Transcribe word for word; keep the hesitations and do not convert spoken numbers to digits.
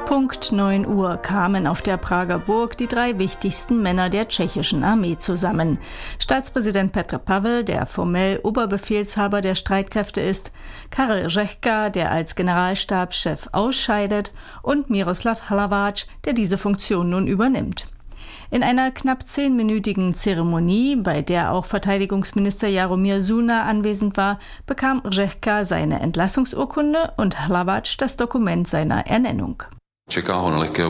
Punkt neun Uhr kamen auf der Prager Burg die drei wichtigsten Männer der tschechischen Armee zusammen. Staatspräsident Petr Pavel, der formell Oberbefehlshaber der Streitkräfte ist, Karel Řehka, der als Generalstabschef ausscheidet, und Miroslav Hlaváč, der diese Funktion nun übernimmt. In einer knapp zehnminütigen Zeremonie, bei der auch Verteidigungsminister Jaromír Šuňa anwesend war, bekam Řehka seine Entlassungsurkunde und Hlaváč das Dokument seiner Ernennung.